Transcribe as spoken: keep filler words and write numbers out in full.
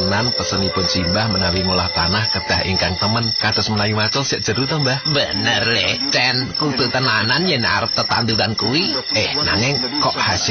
tenan pesenipun simbah menawi ngolah tanah kedah ingkang temen kados menawi macul sik jero to Mbah. Bener le, Cen, kudu tenanan yen arep tetanduran kuwi. Eh nanging kok hasil